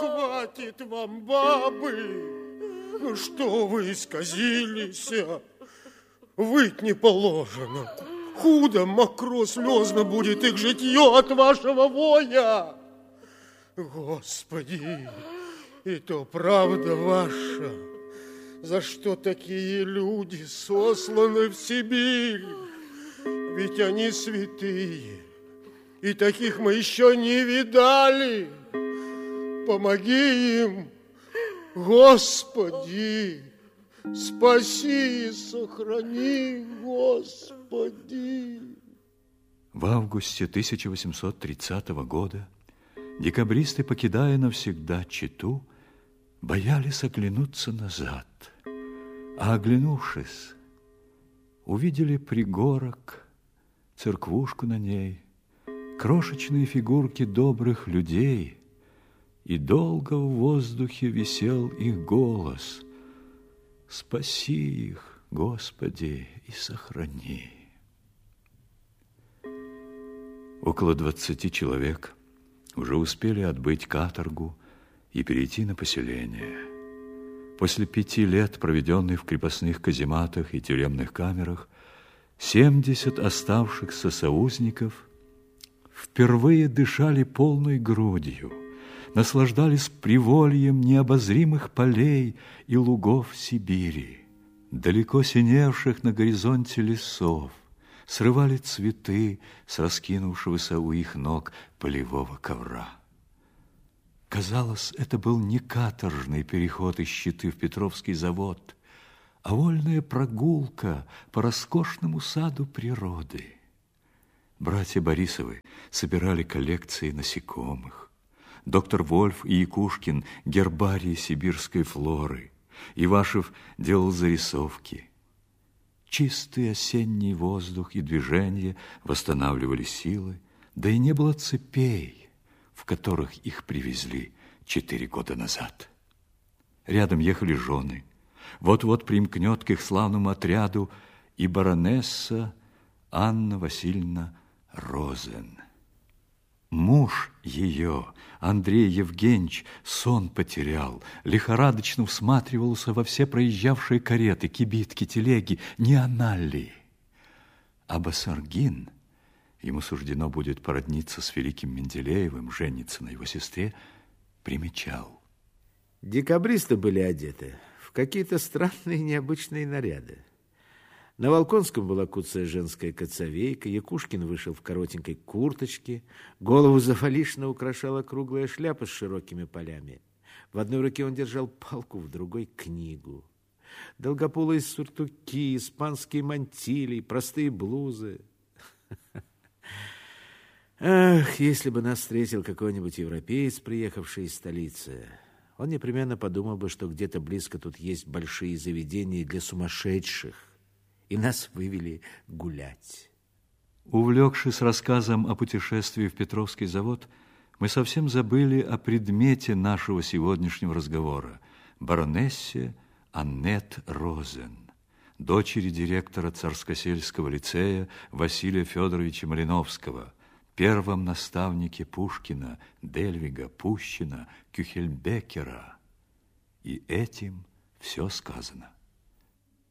хватит вам бабы. Ну что вы исказились? Выть не положено. Худо, мокро, слезно будет их житье от вашего воя. Господи, и то правда ваша. За что такие люди сосланы в Сибирь? Ведь они святые, и таких мы еще не видали. Помоги им, Господи, спаси и сохрани, Господи. В августе 1830 года декабристы, покидая навсегда Читу, боялись оглянуться назад, а оглянувшись, увидели пригорок, церквушку на ней, крошечные фигурки добрых людей, и долго в воздухе висел их голос: «Спаси их, Господи, и сохрани». Около 20 человек уже успели отбыть каторгу и перейти на поселение. После 5 лет, проведенных в крепостных казематах и тюремных камерах, 70 оставшихся соузников впервые дышали полной грудью, наслаждались привольем необозримых полей и лугов Сибири, далеко синевших на горизонте лесов, срывали цветы с раскинувшегося у их ног полевого ковра. Казалось, это был не каторжный переход из Читы в Петровский завод, а вольная прогулка по роскошному саду природы. Братья Борисовы собирали коллекции насекомых. Доктор Вольф и Якушкин – гербарии сибирской флоры. Ивашев делал зарисовки. Чистый осенний воздух и движение восстанавливали силы, да и не было цепей, в которых их привезли 4 года назад. Рядом ехали жены. Вот-вот примкнет к их славному отряду и баронесса Анна Васильевна Розен. Муж ее, Андрей Евгеньевич, сон потерял, лихорадочно всматривался во все проезжавшие кареты, кибитки, телеги, не она ли? А Басаргин, ему суждено будет породниться с великим Менделеевым, жениться на его сестре, примечал: декабристы были одеты в какие-то странные необычные наряды. На Волконском была куцая женская коцовейка, Якушкин вышел в коротенькой курточке, голову зафалишно украшала круглая шляпа с широкими полями. В одной руке он держал палку, в другой — книгу. Долгополые сюртуки, испанские мантилии, простые блузы. Ах, если бы нас встретил какой-нибудь европеец, приехавший из столицы, он непременно подумал бы, что где-то близко тут есть большие заведения для сумасшедших, и нас вывели гулять. Увлекшись рассказом о путешествии в Петровский завод, мы совсем забыли о предмете нашего сегодняшнего разговора – баронессе Аннет Розен, дочери директора Царскосельского лицея Василия Федоровича Малиновского, первом наставнике Пушкина, Дельвига, Пущина, Кюхельбекера. И этим все сказано.